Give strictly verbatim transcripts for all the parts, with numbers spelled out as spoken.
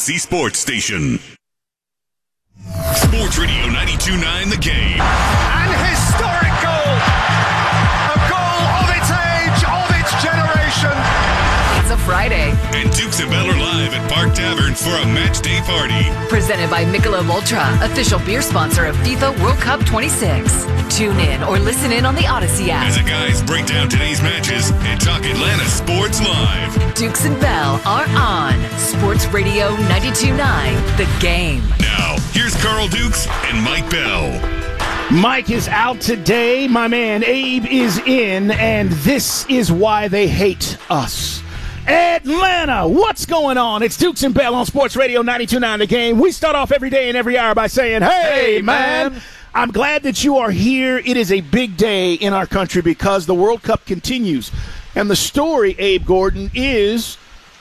Odyssey Sports Station. Sports Radio ninety-two point nine The Game. An historic goal. A goal of its age, of its generation. It's a Friday. And Dukes and Bell are live at Park Tavern for a match day party. Presented by Michelob Ultra, official beer sponsor of FIFA World Cup twenty-six. Tune in or listen in on the Odyssey app. As the guys break down today's matches and talk Atlanta sports live. Dukes and Bell are on Sports Radio ninety-two point nine The Game. Now, here's Carl Dukes and Mike Bell. Mike is out today. My man Abe is in, and this is why they hate us. Atlanta, what's going on? It's Dukes and Bell on Sports Radio ninety-two point nine The Game. We start off every day and every hour by saying, hey, hey man. man. I'm glad that you are here. It is a big day in our country because the World Cup continues. And the story, Abe Gordon, is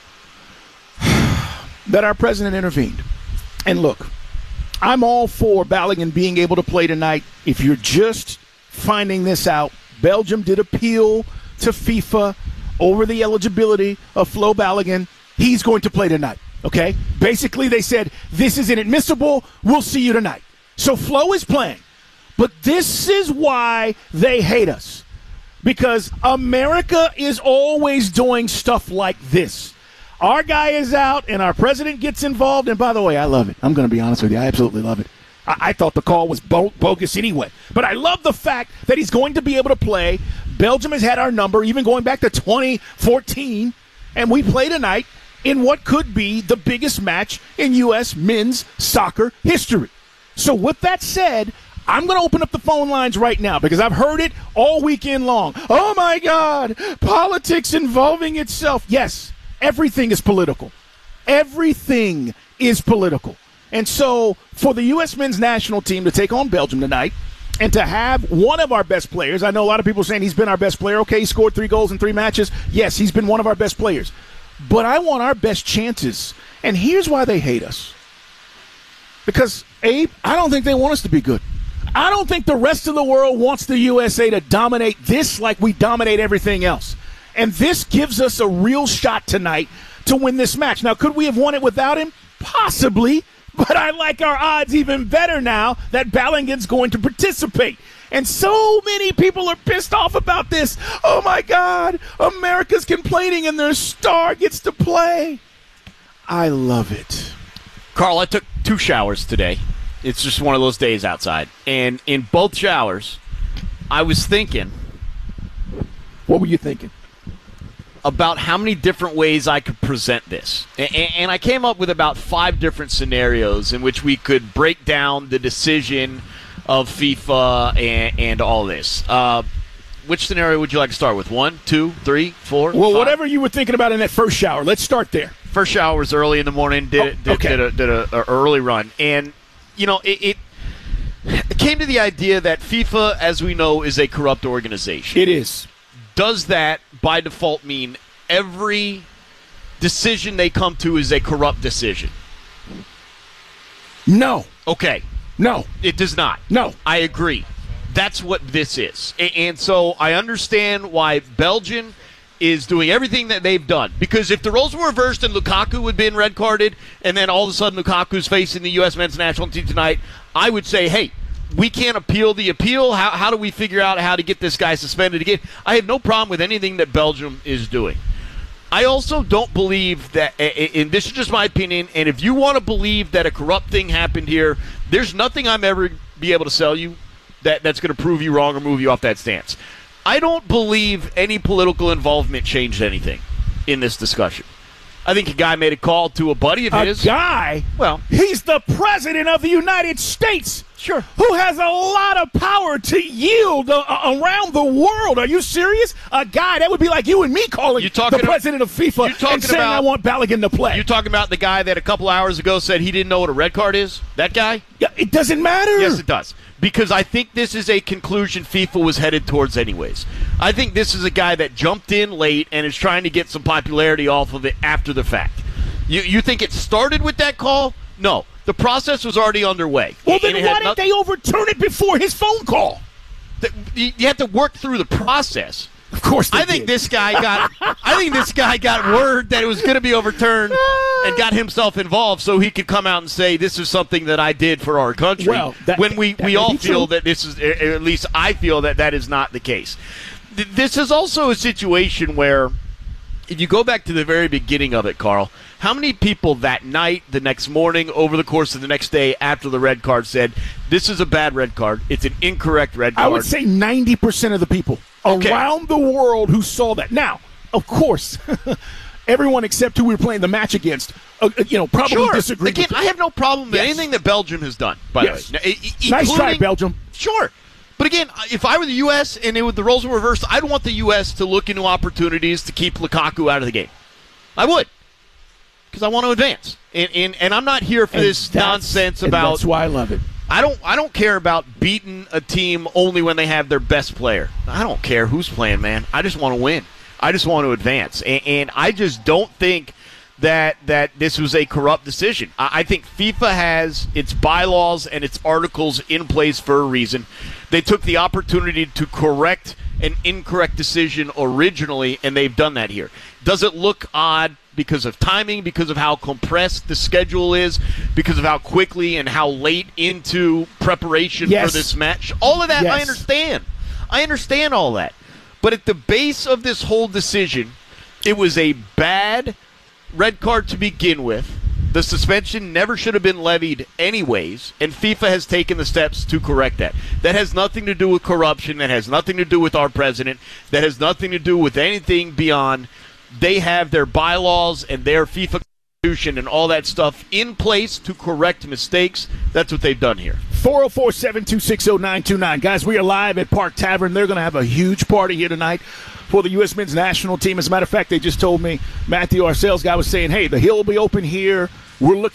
that our president intervened. And look, I'm all for Balogun being able to play tonight. If you're just finding this out, Belgium did appeal to FIFA over the eligibility of Flo Balogun. He's going to play tonight, okay? Basically, they said, this is inadmissible. We'll see you tonight. So Flo is playing. But this is why they hate us. Because America is always doing stuff like this. Our guy is out, and our president gets involved. And by the way, I love it. I'm going to be honest with you. I absolutely love it. I, I thought the call was bo- bogus anyway. But I love the fact that he's going to be able to play. Belgium has had our number, even going back to twenty fourteen. And we play tonight in what could be the biggest match in U S men's soccer history. So with that said, I'm going to open up the phone lines right now because I've heard it all weekend long. Oh, my God, politics involving itself. Yes, everything is political. Everything is political. And so for the U S men's national team to take on Belgium tonight and to have one of our best players, I know a lot of people saying he's been our best player. Okay, he scored three goals in three matches. Yes, he's been one of our best players. But I want our best chances. And here's why they hate us. Because, Abe, I don't think they want us to be good. I don't think the rest of the world wants the U S A to dominate this like we dominate everything else. And this gives us a real shot tonight to win this match. Now, could we have won it without him? Possibly. But I like our odds even better now that Balogun's going to participate. And so many people are pissed off about this. Oh, my God, America's complaining and their star gets to play. I love it. Carl, I took two showers today. It's just one of those days outside. And in both showers, I was thinking. What were you thinking? About how many different ways I could present this. And I came up with about five different scenarios in which we could break down the decision of FIFA and, and all this. Uh, which scenario would you like to start with? One, two, three, four, Well, five? whatever you were thinking about in that first shower. Let's start there. First shower was early in the morning, did, oh, did, okay. did, a, did a, a early run. And, you know, it, it, it came to the idea that FIFA, as we know, is a corrupt organization. It is. Does that, by default, mean every decision they come to is a corrupt decision? No. Okay. No. It does not. No. I agree. That's what this is. And so I understand why Belgium is doing everything that they've done. Because if the roles were reversed and Lukaku would have been red carded, and then all of a sudden Lukaku's facing the U S men's national team tonight, I would say, hey, we can't appeal the appeal. How, how do we figure out how to get this guy suspended again? I have no problem with anything that Belgium is doing. I also don't believe that, and this is just my opinion, and if you want to believe that a corrupt thing happened here, there's nothing I'm ever be able to sell you that, that's going to prove you wrong or move you off that stance. I don't believe any political involvement changed anything in this discussion. I think a guy made a call to a buddy of a his. A guy? Well, he's the president of the United States. Sure. Who has a lot of power to yield uh, around the world. Are you serious? A guy, that would be like you and me calling the president of FIFA and saying about, I want Balogun to play. You're talking about the guy that a couple hours ago said he didn't know what a red card is? That guy? Yeah, it doesn't matter. Yes, it does. Because I think this is a conclusion FIFA was headed towards anyways. I think this is a guy that jumped in late and is trying to get some popularity off of it after the fact. You, you think it started with that call? No. The process was already underway. Well, then why didn't they overturn it before his phone call? You have to work through the process. Of course they I think did. this guy got I think this guy got word that it was going to be overturned and got himself involved so he could come out and say this is something that I did for our country. Well, that- when we, that we may all be feel true. that this is, at least I feel that that is not the case. Th- This is also a situation where if you go back to the very beginning of it, Carl, how many people that night, the next morning, over the course of the next day after the red card said, this is a bad red card, it's an incorrect red card? I would say ninety percent of the people Okay. around the world who saw that. Now, of course, everyone except who we were playing the match against, uh, you know, probably Sure. disagreed Again, with I have no problem with Yes. anything that Belgium has done, by Yes. the way. Now, e- Nice try, including- Belgium. Sure. But again, if I were the U S and it, the roles were reversed, I'd want the U S to look into opportunities to keep Lukaku out of the game. I would. Because I want to advance. And, and, and I'm not here for And this that's- nonsense and about That's why I love it. I don't I don't care about beating a team only when they have their best player. I don't care who's playing, man. I just want to win. I just want to advance. And, and I just don't think that that this was a corrupt decision. I, I think FIFA has its bylaws and its articles in place for a reason. They took the opportunity to correct an incorrect decision originally, and they've done that here. Does it look odd because of timing, because of how compressed the schedule is, because of how quickly and how late into preparation Yes. for this match? All of that I Yes. understand. I understand all that. But at the base of this whole decision, it was a bad red card to begin with. The suspension never should have been levied anyways, and FIFA has taken the steps to correct that. That has nothing to do with corruption. That has nothing to do with our president. That has nothing to do with anything beyond. They have their bylaws and their FIFA constitution and all that stuff in place to correct mistakes. That's what they've done here. four oh four, seven two six, oh nine two nine. Guys, we are live at Park Tavern. They're going to have a huge party here tonight for the U S men's national team. As a matter of fact, they just told me, Matthew, our sales guy, was saying, hey, the hill will be open here. We're looking